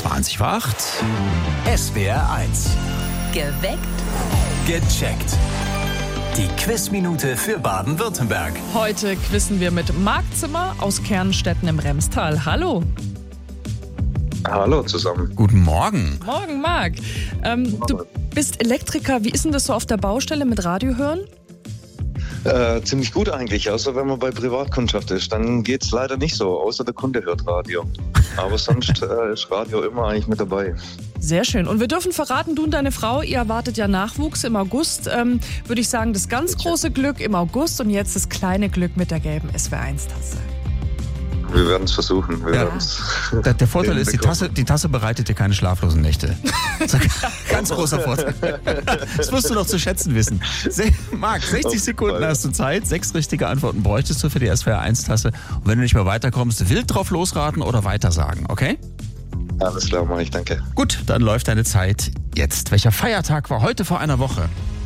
20 vor 8. SWR 1. Geweckt. Gecheckt. Die Quizminute für Baden-Württemberg. Heute quizzen wir mit Marc Zimmer aus Kernstetten im Remstal. Hallo. Hallo zusammen. Guten Morgen. Morgen, Marc. Du bist Elektriker. Wie ist denn das so auf der Baustelle mit Radio hören? Ziemlich gut eigentlich, außer wenn man bei Privatkundschaft ist. Dann geht's leider nicht so, außer der Kunde hört Radio. Aber sonst ist Radio immer eigentlich mit dabei. Sehr schön. Und wir dürfen verraten, du und deine Frau, ihr erwartet ja Nachwuchs im August. Würde ich sagen, das ganz große Glück im August und jetzt das kleine Glück mit der gelben SWR1-Tasse. Wir werden es versuchen. Der Vorteil ist, die Tasse bereitet dir keine schlaflosen Nächte. Das ist ein ganz großer Vorteil. Das musst du noch zu schätzen wissen. Marc, 60 Sekunden hast du Zeit. 6 richtige Antworten bräuchtest du für die SWR1-Tasse. Und wenn du nicht mehr weiterkommst, wild drauf losraten oder weitersagen, okay? Alles klar, mach ich, danke. Gut, dann läuft deine Zeit jetzt. Welcher Feiertag war heute vor einer Woche?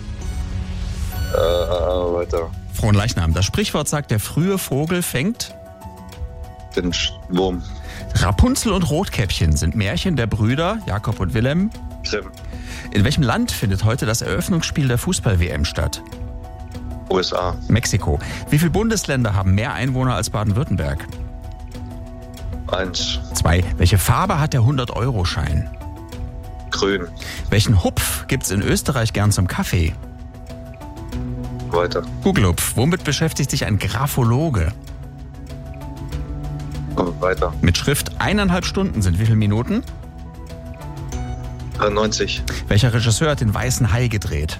Weiter. Frohen Leichnam. Das Sprichwort sagt, der frühe Vogel fängt... Den Wurm. Rapunzel und Rotkäppchen sind Märchen der Brüder Jakob und Wilhelm. Grimm. In welchem Land findet heute das Eröffnungsspiel der Fußball-WM statt? USA. Mexiko. Wie viele Bundesländer haben mehr Einwohner als Baden-Württemberg? 1. 2. Welche Farbe hat der 100-Euro-Schein? Grün. Welchen Hupf gibt's in Österreich gern zum Kaffee? Weiter. Gugelhupf. Womit beschäftigt sich ein Graphologe? Weiter. Mit Schrift 1,5 Stunden sind wie viele Minuten? 90. Welcher Regisseur hat den Weißen Hai gedreht?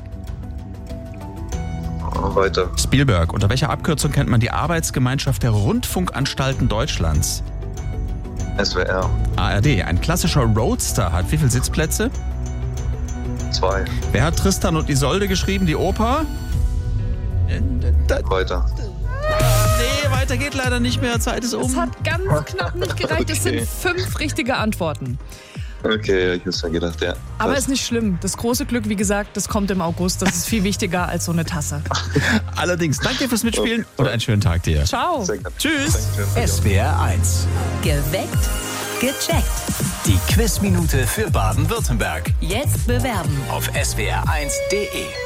Weiter. Spielberg. Unter welcher Abkürzung kennt man die Arbeitsgemeinschaft der Rundfunkanstalten Deutschlands? SWR. ARD. Ein klassischer Roadster hat wie viele Sitzplätze? 2. Wer hat Tristan und Isolde geschrieben, die Oper? Weiter. Nee, weiter geht leider nicht mehr. Zeit ist um. Es hat ganz knapp nicht gereicht. Es sind 5 richtige Antworten. Okay, ich hab's mir gedacht, ja. Aber ist nicht schlimm. Das große Glück, wie gesagt, das kommt im August. Das ist viel wichtiger als so eine Tasse. Allerdings, danke dir fürs Mitspielen und einen schönen Tag dir. Ciao. Tschüss. SWR 1. Geweckt. Gecheckt. Die Quizminute für Baden-Württemberg. Jetzt bewerben. Auf swr1.de.